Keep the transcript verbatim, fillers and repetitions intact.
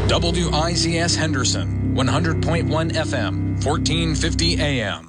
W I Z S Henderson, one hundred point one F M, fourteen fifty A M.